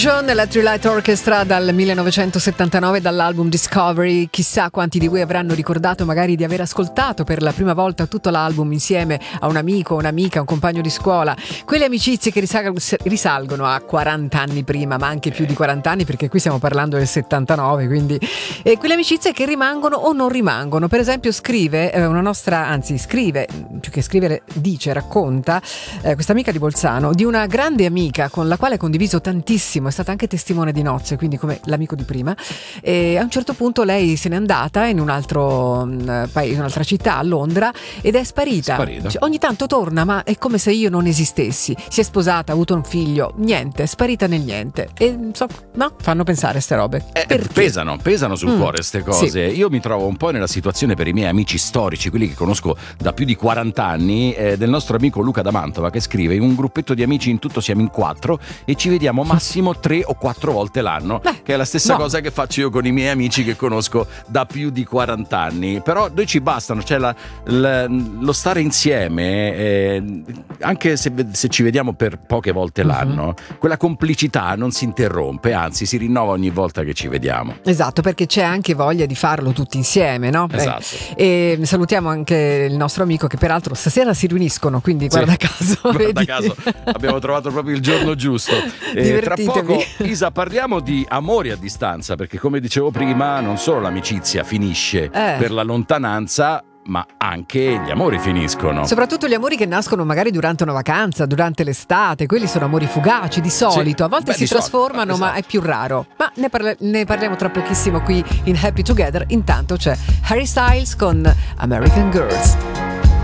John, Electric Light Orchestra dal 1979, dall'album Discovery. Chissà quanti di voi avranno ricordato magari di aver ascoltato per la prima volta tutto l'album insieme a un amico, un'amica, un compagno di scuola. Quelle amicizie che risalgono a 40 anni prima, ma anche più di 40 anni, perché qui stiamo parlando del 79, quindi quelle amicizie che rimangono o non rimangono. Per esempio scrive più che scrivere, racconta questa amica di Bolzano di una grande amica con la quale ha condiviso tantissimo, è stata anche testimone di nozze, quindi come l'amico di prima, e a un certo punto lei se n'è andata in un altro paese, in un'altra città, a Londra, ed è sparita. Cioè, ogni tanto torna, ma è come se io non esistessi. Si è sposata, ha avuto un figlio, niente, è sparita nel niente. E fanno pensare ste robe. Pesano sul cuore queste cose. Sì. Io mi trovo un po' nella situazione per i miei amici storici, quelli che conosco da più di 40 anni, del nostro amico Luca da Mantova, che scrive: in un gruppetto di amici in tutto siamo in 4 e ci vediamo massimo 3 o 4 volte l'anno, che è la stessa cosa che faccio io con i miei amici che conosco da più di 40 anni. Però noi ci bastano, cioè lo stare insieme, anche se ci vediamo per poche volte l'anno, quella complicità non si interrompe, anzi si rinnova ogni volta che ci vediamo. Esatto, perché c'è anche voglia di farlo tutti insieme, no? Esatto. E salutiamo anche il nostro amico, che peraltro stasera si riuniscono, quindi guarda caso. Guarda caso, abbiamo trovato proprio il giorno giusto. Tra poco, Isa, parliamo di amori a distanza, perché come dicevo prima, non solo l'amicizia finisce per la lontananza, ma anche gli amori finiscono. Soprattutto gli amori che nascono magari durante una vacanza, durante l'estate. Quelli sono amori fugaci di solito, sì. A volte si trasformano, ma è più raro. Ma ne parliamo tra pochissimo qui in Happy Together. Intanto c'è Harry Styles con American Girls.